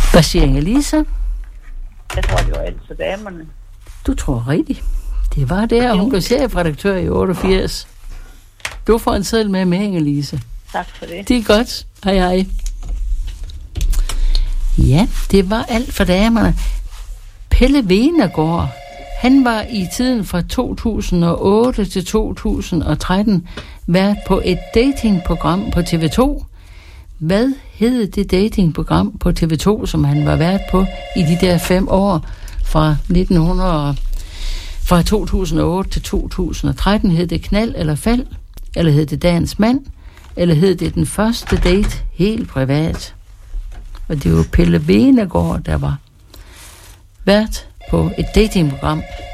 Hvad siger Inge-Lise? Jeg tror, det var alt for damerne. Du tror rigtigt. Det var der, hun blev chefredaktør i 88. Du får en seddel med Inge-Lise. Tak for det. Det er godt. Hej hej. Ja, det var alt for damerne. Pelle Venergaard, han var i tiden fra 2008 til 2013 vært på et datingprogram på TV2. Hvad hed det datingprogram på TV2, som han var vært på i de der 5 år fra 2008 til 2013? Hed det Knald eller Fald? Eller hed det Dagens Mand? Eller hed det Den Første Date helt privat? Og det var Pelle Venergaard, der var vært på et datingprogram